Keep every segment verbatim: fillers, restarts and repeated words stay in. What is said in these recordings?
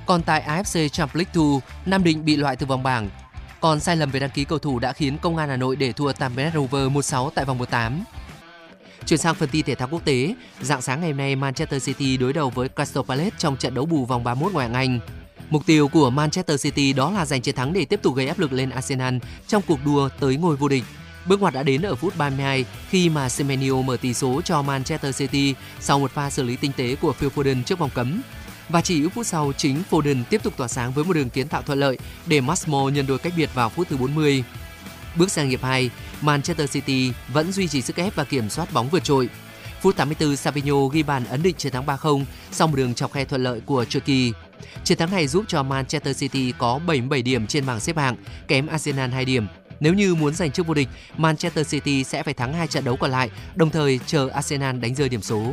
Còn tại a ép xê Champions League hai, Nam Định bị loại từ vòng bảng. Còn sai lầm về đăng ký cầu thủ đã khiến Công an Hà Nội để thua Tampere Rovers một sáu tại vòng một tám. Chuyển sang phần tin thể thao quốc tế, rạng sáng ngày hôm nay Manchester City đối đầu với Crystal Palace trong trận đấu bù vòng ba mươi mốt ngoại hạng Anh. Mục tiêu của Manchester City đó là giành chiến thắng để tiếp tục gây áp lực lên Arsenal trong cuộc đua tới ngôi vô địch. Bước ngoặt đã đến ở phút ba mươi hai khi mà Semenyo mở tỷ số cho Manchester City sau một pha xử lý tinh tế của Phil Foden trước vòng cấm. Và chỉ ít phút sau, chính Foden tiếp tục tỏa sáng với một đường kiến tạo thuận lợi để Masmo nhân đôi cách biệt vào phút thứ bốn mươi. Bước sang hiệp hai, Manchester City vẫn duy trì sức ép và kiểm soát bóng vượt trội. Phút tám mươi tư, Savinho ghi bàn ấn định chiến thắng ba không sau một đường chọc khe thuận lợi của Cherki. Chiến thắng này giúp cho Manchester City có bảy mươi bảy điểm trên bảng xếp hạng, kém Arsenal hai điểm. Nếu như muốn giành chức vô địch, Manchester City sẽ phải thắng hai trận đấu còn lại, đồng thời chờ Arsenal đánh rơi điểm số.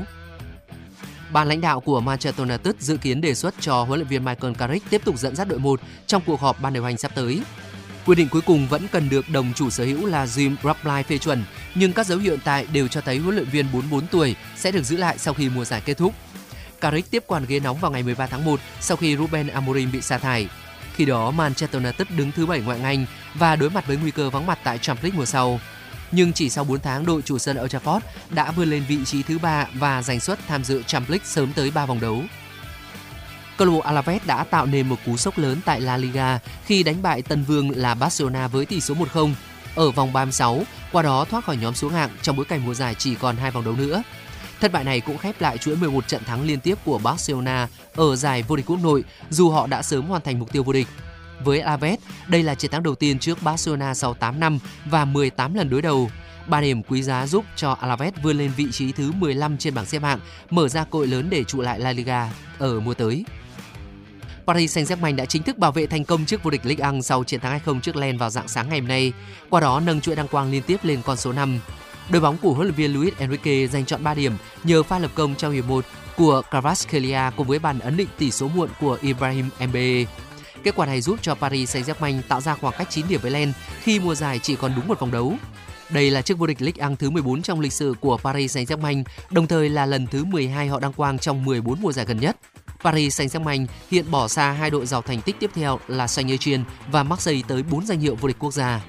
Ban lãnh đạo của Manchester United dự kiến đề xuất cho huấn luyện viên Michael Carrick tiếp tục dẫn dắt đội một trong cuộc họp ban điều hành sắp tới. Quyết định cuối cùng vẫn cần được đồng chủ sở hữu là Jim Ratcliffe phê chuẩn, nhưng các dấu hiệu hiện tại đều cho thấy huấn luyện viên bốn mươi bốn tuổi sẽ được giữ lại sau khi mùa giải kết thúc. Carrick tiếp quản ghế nóng vào ngày mười ba tháng một sau khi Ruben Amorim bị sa thải. Khi đó, Manchester United đứng thứ bảy ngoại hạng Anh và đối mặt với nguy cơ vắng mặt tại Champions League mùa sau. Nhưng chỉ sau bốn tháng, đội chủ sân Old Trafford đã vươn lên vị trí thứ ba và giành suất tham dự Champions League sớm tới ba vòng đấu. Câu lạc bộ Alaves đã tạo nên một cú sốc lớn tại La Liga khi đánh bại Tân Vương là Barcelona với tỷ số một không ở vòng ba mươi sáu, qua đó thoát khỏi nhóm xuống hạng trong bối cảnh mùa giải chỉ còn hai vòng đấu nữa. Thất bại này cũng khép lại chuỗi mười một trận thắng liên tiếp của Barcelona ở giải vô địch quốc nội, dù họ đã sớm hoàn thành mục tiêu vô địch. Với Alaves, đây là chiến thắng đầu tiên trước Barcelona sau tám năm và mười tám lần đối đầu. Ba điểm quý giá giúp cho Alaves vươn lên vị trí thứ mười lăm trên bảng xếp hạng, mở ra cơ hội lớn để trụ lại La Liga ở mùa tới. Paris Saint-Germain đã chính thức bảo vệ thành công chức vô địch Ligue một sau chiến thắng hai không trước Lens vào rạng sáng ngày hôm nay, qua đó nâng chuỗi đăng quang liên tiếp lên con số năm. Đội bóng của huấn luyện viên Luis Enrique giành chọn ba điểm nhờ pha lập công trong hiệp một của Kvaratskhelia cùng với bàn ấn định tỷ số muộn của Ibrahim Mbaye. Kết quả này giúp cho Paris Saint-Germain tạo ra khoảng cách chín điểm với Lens khi mùa giải chỉ còn đúng một vòng đấu. Đây là chức vô địch Ligue một thứ mười bốn trong lịch sử của Paris Saint-Germain, đồng thời là lần thứ mười hai họ đăng quang trong mười bốn mùa giải gần nhất. Paris Saint-Germain hiện bỏ xa hai đội giàu thành tích tiếp theo là Saint-Étienne và Marseille tới bốn danh hiệu vô địch quốc gia.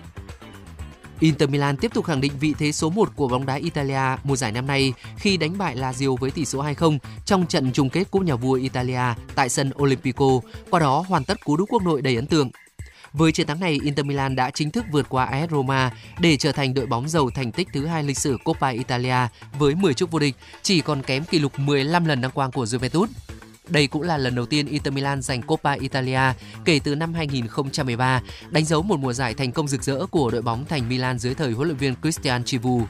Inter Milan tiếp tục khẳng định vị thế số một của bóng đá Italia mùa giải năm nay khi đánh bại Lazio với tỷ số hai không trong trận chung kết Cúp Nhà vua Italia tại sân Olimpico, qua đó hoàn tất cú đúp quốc nội đầy ấn tượng. Với chiến thắng này, Inter Milan đã chính thức vượt qua a ét Roma để trở thành đội bóng giàu thành tích thứ hai lịch sử Coppa Italia với mười chức vô địch, chỉ còn kém kỷ lục mười lăm lần đăng quang của Juventus. Đây cũng là lần đầu tiên Inter Milan giành Coppa Italia kể từ năm hai nghìn không trăm mười ba, đánh dấu một mùa giải thành công rực rỡ của đội bóng thành Milan dưới thời huấn luyện viên Cristian Chivu.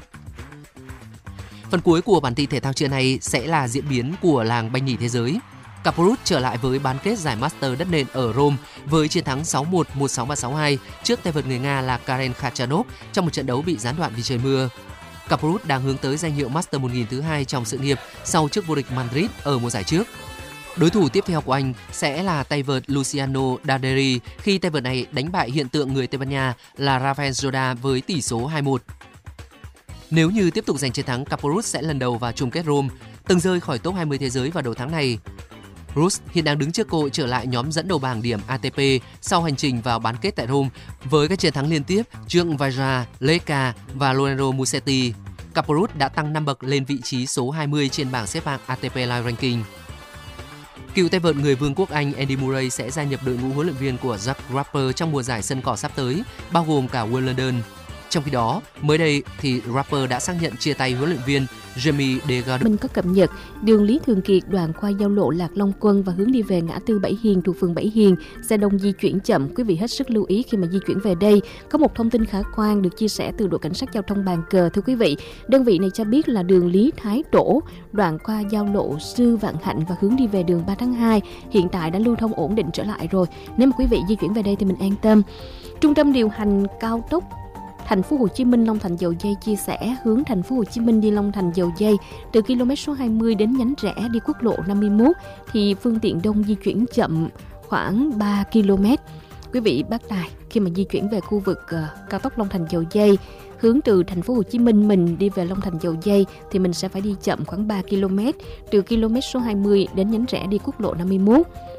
Phần cuối của bản tin thể thao trưa nay sẽ là diễn biến của làng banh nhì thế giới. Caparrós trở lại với bán kết giải Master đất nền ở Rome với chiến thắng sáu một, một sáu và sáu hai trước tay vợt người Nga là Karen Khachanov trong một trận đấu bị gián đoạn vì trời mưa. Caparrós đang hướng tới danh hiệu Master một nghìn thứ hai trong sự nghiệp sau chức vô địch Madrid ở mùa giải trước. Đối thủ tiếp theo của anh sẽ là tay vợt Luciano Daderi khi tay vợt này đánh bại hiện tượng người Tây Ban Nha là Rafael Jorda với tỷ số hai một. Nếu như tiếp tục giành chiến thắng, Caparrós sẽ lần đầu vào chung kết Rome, từng rơi khỏi top hai mươi thế giới vào đầu tháng này. Rus hiện đang đứng trước cơ hội trở lại nhóm dẫn đầu bảng điểm a tê pê sau hành trình vào bán kết tại Rome với các chiến thắng liên tiếp trước Vajra, Leka và Lorenzo Musetti. Caparrós đã tăng năm bậc lên vị trí số hai mươi trên bảng xếp hạng a tê pê Live Ranking. Cựu tay vợt người Vương quốc Anh Andy Murray sẽ gia nhập đội ngũ huấn luyện viên của Jack Draper trong mùa giải sân cỏ sắp tới, bao gồm cả Wimbledon. Trong khi đó, mới đây thì Draper đã xác nhận chia tay huấn luyện viên Jamie Degardo. Mình có cập nhật đường Lý Thường Kiệt đoạn qua giao lộ Lạc Long Quân và hướng đi về ngã tư Bảy Hiền thuộc phường Bảy Hiền, xe đông di chuyển chậm. Quý vị hết sức lưu ý khi mà di chuyển về đây. Có một thông tin khả quan được chia sẻ từ đội cảnh sát giao thông Bàn Cờ. Thưa quý vị, đơn vị này cho biết là đường Lý Thái Tổ đoạn qua giao lộ Sư Vạn Hạnh và hướng đi về đường ba tháng hai hiện tại đã lưu thông ổn định trở lại rồi. Nếu mà quý vị di chuyển về đây thì mình an tâm. Trung tâm điều hành cao tốc Thành phố Hồ Chí Minh Long Thành Dầu Giây chia sẻ hướng Thành phố Hồ Chí Minh đi Long Thành Dầu Giây từ km số hai mươi đến nhánh rẽ đi quốc lộ năm mươi mốt thì phương tiện đông di chuyển chậm khoảng ba ki lô mét. Quý vị bác tài khi mà di chuyển về khu vực uh, cao tốc Long Thành Dầu Giây hướng từ Thành phố Hồ Chí Minh mình đi về Long Thành Dầu Giây thì mình sẽ phải đi chậm khoảng ba ki lô mét từ km số hai mươi đến nhánh rẽ đi quốc lộ năm mươi mốt.